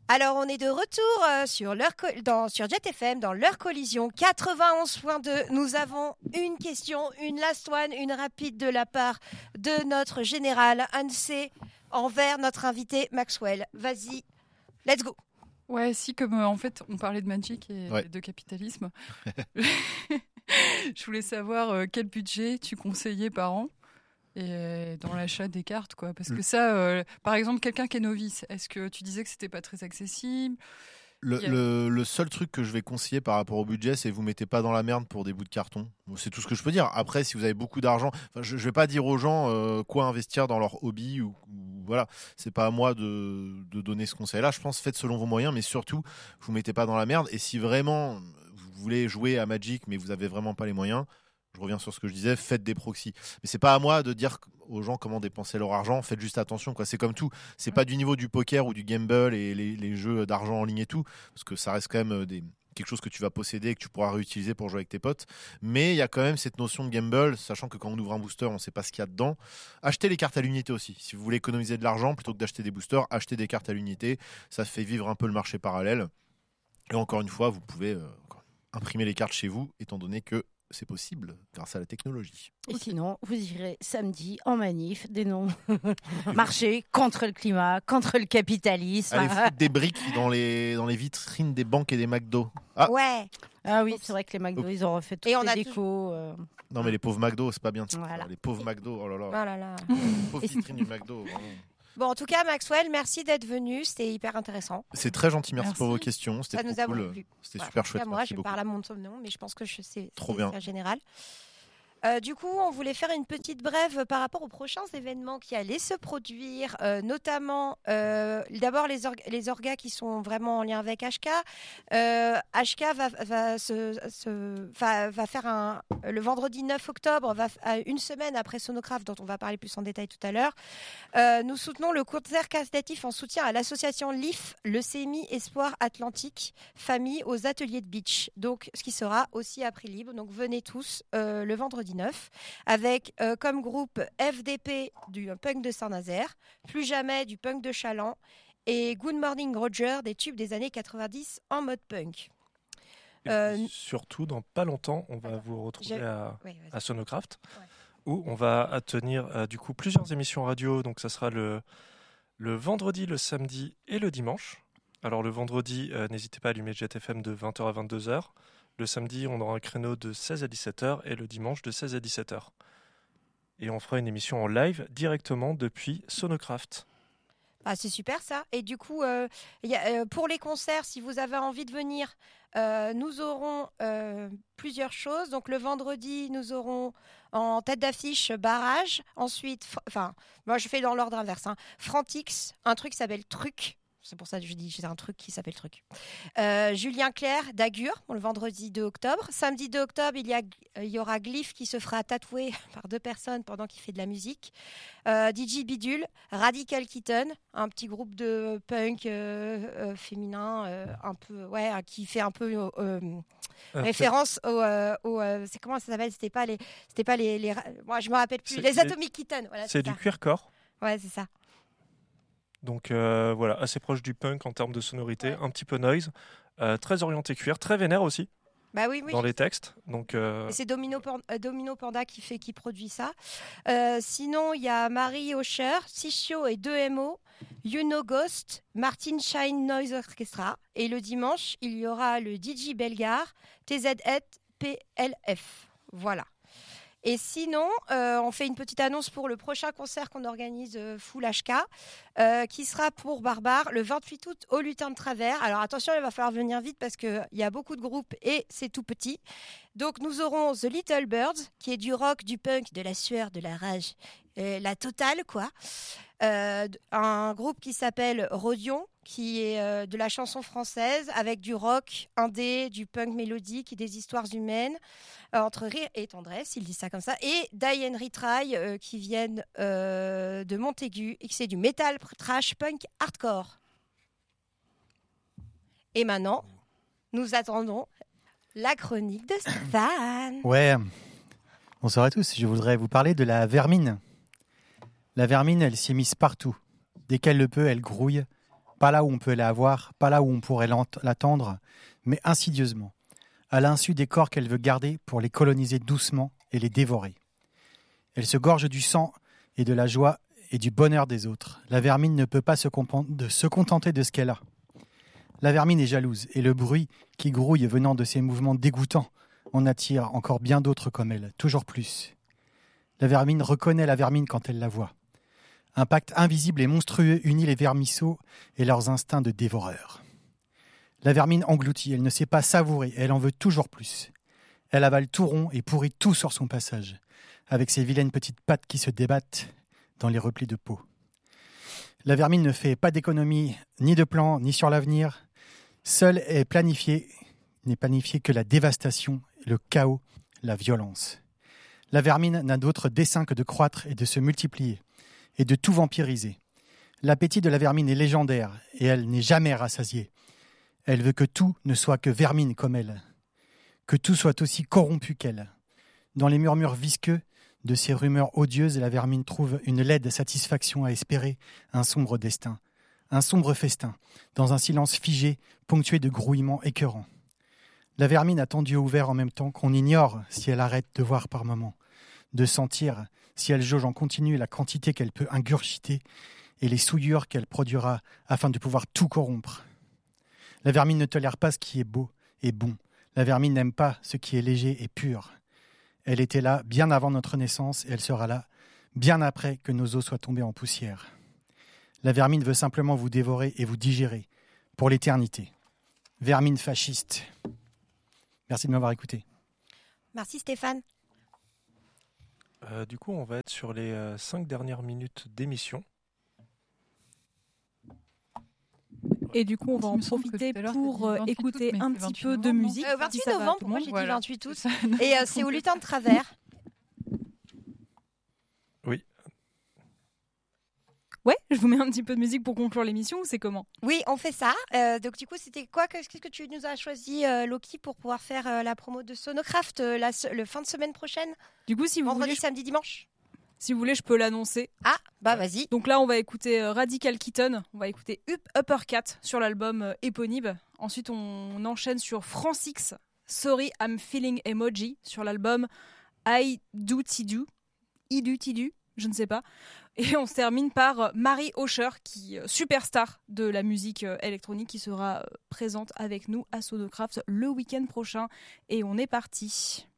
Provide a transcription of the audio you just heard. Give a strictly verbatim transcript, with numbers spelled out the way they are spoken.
Alors, on est de retour euh, sur, leur co- dans, sur Jet F M, dans leur collision quatre-vingt-onze point deux. Nous avons une question, une last one, une rapide de la part de notre général Ansé envers notre invité Maxwell. Vas-y, let's go. Ouais, si, comme euh, en fait, on parlait de Magic et Ouais. de capitalisme, je voulais savoir euh, quel budget tu conseillais par an et euh, dans l'achat des cartes, quoi. Parce que ça, euh, par exemple, quelqu'un qui est novice, est-ce que tu disais que c'était pas très accessible ? Le, Il y a- le- le seul truc que je vais conseiller par rapport au budget, c'est vous mettez pas dans la merde pour des bouts de carton. Bon, c'est tout ce que je peux dire. Après, si vous avez beaucoup d'argent, enfin, je, je vais pas dire aux gens euh, quoi investir dans leur hobby ou, ou voilà. C'est pas à moi de, de donner ce conseil-là. Je pense faites selon vos moyens, mais surtout vous mettez pas dans la merde. Et si vraiment vous voulez jouer à Magic, mais vous avez vraiment pas les moyens, je reviens sur ce que je disais, faites des proxys. Mais c'est pas à moi de dire aux gens comment dépenser leur argent. Faites juste attention, quoi. C'est comme tout. C'est pas du niveau du poker ou du gamble et les, les jeux d'argent en ligne et tout, parce que ça reste quand même des, quelque chose que tu vas posséder et que tu pourras réutiliser pour jouer avec tes potes. Mais il y a quand même cette notion de gamble, sachant que quand on ouvre un booster, on sait pas ce qu'il y a dedans. Achetez les cartes à l'unité aussi. Si vous voulez économiser de l'argent, plutôt que d'acheter des boosters, achetez des cartes à l'unité. Ça fait vivre un peu le marché parallèle. Et encore une fois, vous pouvez euh, imprimer les cartes chez vous, étant donné que c'est possible grâce à la technologie. Et sinon, vous irez samedi en manif, des noms marcher contre le climat, contre le capitalisme. Allez foutre des briques dans les, dans les vitrines des banques et des McDo. Ah, Ouais. Ah oui, c'est vrai que les McDo, ils ont refait toutes Et on les a décos. euh. non mais les pauvres McDo, c'est pas bien. Voilà. Les pauvres McDo, oh là là. Oh là là. Les pauvres vitrines du McDo, vraiment. Bon, en tout cas, Maxwell, merci d'être venu. C'était hyper intéressant. C'est très gentil, merci, Merci. pour vos questions. C'était Ça trop nous a cool. plu. C'était Voilà, super en tout cas, chouette. moi, merci je beaucoup. parle à mon nom, mais je pense que je sais. Trop c'est bien. un général. Euh, du coup, on voulait faire une petite brève par rapport aux prochains événements qui allaient se produire, euh, notamment euh, d'abord les, org- les orgas qui sont vraiment en lien avec H K. Euh, H K va, va, se, se- va, va faire un, le vendredi neuf octobre, va, à une semaine après Sonocraft, dont on va parler plus en détail tout à l'heure. Euh, nous soutenons le concert caritatif en soutien à l'association L I F, Leucémie Espoir Atlantique, famille aux ateliers de beach. Donc, ce qui sera aussi à prix libre. Donc, venez tous euh, le vendredi neuf, avec euh, comme groupe F D P du punk de Saint-Nazaire, Plus jamais du punk de Chaland et Good Morning Roger des tubes des années quatre-vingt-dix en mode punk. Et Euh, puis, surtout, dans pas longtemps, on va vous retrouver j'ai- à, Ouais, vas-y. à Sonocraft, Ouais. où on va tenir euh, du coup plusieurs émissions radio. Donc ça sera le, le vendredi, le samedi et le dimanche. Alors le vendredi, euh, n'hésitez pas à allumer Jet F M de vingt heures à vingt-deux heures. Le samedi, on aura un créneau de seize à dix-sept heures et le dimanche de seize à dix-sept heures. Et on fera une émission en live directement depuis Sonocraft. Ah, c'est super ça. Et du coup, euh, y a, euh, pour les concerts, si vous avez envie de venir, euh, nous aurons euh, plusieurs choses. Donc le vendredi, nous aurons en tête d'affiche Barrage. Ensuite, fr- enfin, moi je fais dans l'ordre inverse. Hein. Frantix, un truc qui s'appelle Truc. C'est pour ça que je dis j'ai un truc qui s'appelle Truc. Euh, Julien Clerc d'Agur, le vendredi deux octobre. Samedi deux octobre, il y, a, il y aura Glyph qui se fera tatouer par deux personnes pendant qu'il fait de la musique. Euh, D J Bidule, Radical Kitten, un petit groupe de punk euh, euh, féminin, euh, un peu, ouais, euh, qui fait un peu euh, euh, Euh, référence au, euh, au euh, c'est comment ça s'appelle C'était pas les, c'était pas les, les, moi je me rappelle plus, C'est- les c'est- Atomic Kitten. Voilà, C'est c'est du ça. queercore. Ouais, c'est ça. Donc euh, voilà, assez proche du punk en termes de sonorité, Ouais. un petit peu noise, euh, très orienté cuir, très vénère aussi Bah oui, oui. dans les textes. Donc euh, Et c'est Domino, Pan- euh, Domino Panda qui fait, qui produit ça. Euh, sinon, il y a Marie Osher, Sichio et deux M O, You Know Ghost, Martin Shine Noise Orchestra. Et le dimanche, il y aura le D J Belgar, T Z P L F. Voilà. Et sinon, euh, on fait une petite annonce pour le prochain concert qu'on organise euh, Full H K, euh, qui sera pour Barbare le vingt-huit août au Lutin de Travers. Alors attention, il va falloir venir vite parce qu'il y a beaucoup de groupes et c'est tout petit. Donc nous aurons The Little Birds, qui est du rock, du punk, de la sueur, de la rage, euh, la totale quoi. Euh, un groupe qui s'appelle Rodion, qui est euh, de la chanson française avec du rock indé, du punk mélodique et des histoires humaines, euh, entre rire et tendresse, il dit ça comme ça, et Die and Retry euh, qui viennent euh, de Montaigu et que c'est du metal trash punk hardcore. Et maintenant, nous attendons la chronique de Stéphane. Ouais. Bonsoir à tous. Je voudrais vous parler de la vermine. La vermine, elle s'y est mise partout. Dès qu'elle le peut, elle grouille Pas là où on peut la voir, pas là où on pourrait l'ent- l'attendre, mais insidieusement, à l'insu des corps qu'elle veut garder pour les coloniser doucement et les dévorer. Elle se gorge du sang et de la joie et du bonheur des autres. La vermine ne peut pas se, compen- de se contenter de ce qu'elle a. La vermine est jalouse, et le bruit qui grouille venant de ses mouvements dégoûtants en attire encore bien d'autres comme elle, toujours plus. La vermine reconnaît la vermine quand elle la voit. Un pacte invisible et monstrueux unit les vermisseaux et leurs instincts de dévoreurs. La vermine engloutit, elle ne sait pas savourer, elle en veut toujours plus. Elle avale tout rond et pourrit tout sur son passage, avec ses vilaines petites pattes qui se débattent dans les replis de peau. La vermine ne fait pas d'économie, ni de plan, ni sur l'avenir. Seule est planifiée, n'est planifiée que la dévastation, le chaos, la violence. La vermine n'a d'autre dessein que de croître et de se multiplier, et de tout vampiriser. L'appétit de la vermine est légendaire, et elle n'est jamais rassasiée. Elle veut que tout ne soit que vermine comme elle, que tout soit aussi corrompu qu'elle. Dans les murmures visqueux de ces rumeurs odieuses, la vermine trouve une laide satisfaction à espérer un sombre destin, un sombre festin, dans un silence figé, ponctué de grouillements écœurants. La vermine a tant d'yeux ouverts en même temps qu'on ignore si elle arrête de voir par moments, de sentir si elle jauge en continu la quantité qu'elle peut ingurgiter et les souillures qu'elle produira afin de pouvoir tout corrompre. La vermine ne tolère pas ce qui est beau et bon. La vermine n'aime pas ce qui est léger et pur. Elle était là bien avant notre naissance et elle sera là bien après que nos os soient tombés en poussière. La vermine veut simplement vous dévorer et vous digérer pour l'éternité. Vermine fasciste. Merci de m'avoir écouté. Merci Stéphane. Euh, du coup, on va être sur les euh, cinq dernières minutes d'émission. Et du coup, on va Il en me semble que profiter tout à l'heure, pour t'as dit euh, vingt-huit écouter août, mais un c'est petit vingt-huit peu de novembre, musique. Euh, si vingt-huit ça va à novembre, tout le pourquoi monde. j'ai dit Voilà. vingt-huit août Ça, Et euh, c'est au lutin de travers. Oui. Ouais, je vous mets un petit peu de musique pour conclure l'émission ou c'est comment? Oui, on fait ça. Euh, donc du coup, c'était quoi? Qu'est-ce que tu nous as choisi, euh, Loki, pour pouvoir faire euh, la promo de Sonocraft euh, la se- le fin de semaine prochaine, Du coup, si vous, vendredi, voulez, je- samedi, dimanche. si vous voulez, je peux l'annoncer. Ah, bah vas-y. Donc là, on va écouter euh, Radical Kitten, on va écouter Up Uppercut sur l'album euh, éponyme. Ensuite, on enchaîne sur Francix, Sorry I'm Feeling Emoji sur l'album I Do Tidu, I Do Tidu, je ne sais pas. Et on se termine par euh, Marie Osher, qui euh, superstar de la musique euh, électronique, qui sera euh, présente avec nous à Sonocraft le week-end prochain. Et on est parti.